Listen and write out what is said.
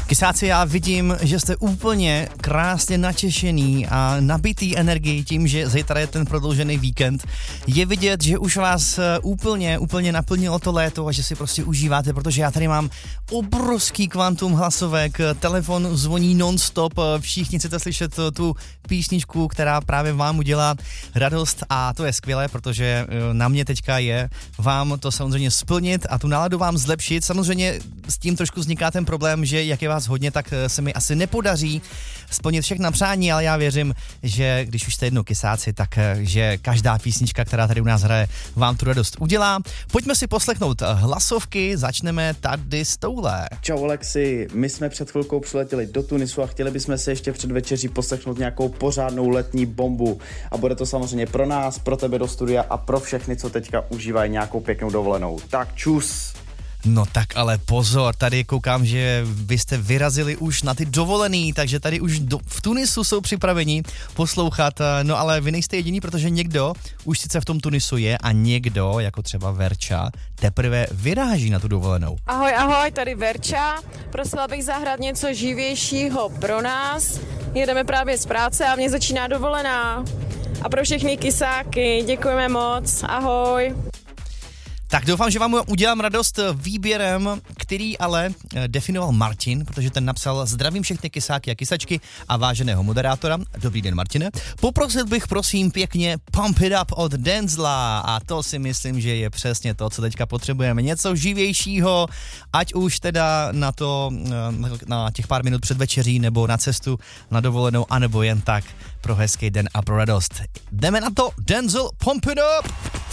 Kysáci, já vidím, že jste úplně krásně natěšený a nabitý energií tím, že zítra je ten prodloužený víkend. Je vidět, že už vás úplně naplnilo to léto a že si prostě užíváte, protože já tady mám obrovský kvantum hlasovek, telefon zvoní non-stop, všichni chcete slyšet tu písničku, která právě vám udělá radost a to je skvělé, protože na mě teďka je vám to samozřejmě splnit a tu náladu vám zlepšit. Samozřejmě s tím trošku vzniká ten problém, že jak je vás hodně, tak se mi asi nepodaří splnit všechna přání, ale já věřím, že když už jste jednou kysáci, tak že každá písnička, která tady u nás hraje, vám tu radost udělá. Pojďme si poslechnout hlasovky, začneme tady s touhle. Čau Alexi, my jsme před chvilkou přiletěli do Tunisu a chtěli bychom si ještě před večeří poslechnout nějakou pořádnou letní bombu a bude to samozřejmě pro nás, pro tebe do studia a pro všechny, co teďka užívají nějakou pěknou dovolenou. Tak čus! No tak ale pozor, tady koukám, že vy jste vyrazili už na ty dovolený, takže tady už v Tunisu jsou připraveni poslouchat, no ale vy nejste jediný, protože někdo už sice v tom Tunisu je a někdo, jako třeba Verča, teprve vyráží na tu dovolenou. Ahoj, tady Verča, prosila bych zahrát něco živějšího pro nás, jedeme právě z práce a mě začíná dovolená. A pro všechny kysáky, děkujeme moc, ahoj. Tak doufám, že vám udělám radost výběrem, který ale definoval Martin, protože ten napsal: zdravím všechny kysáky a kysačky a váženého moderátora. Dobrý den, Martine. Poprosil bych prosím pěkně Pump It Up od Denzla a to si myslím, že je přesně to, co teďka potřebujeme. Něco živějšího, ať už teda na těch pár minut před večeří nebo na cestu na dovolenou, anebo jen tak pro hezký den a pro radost. Jdeme na to, Denzel, Pump It Up!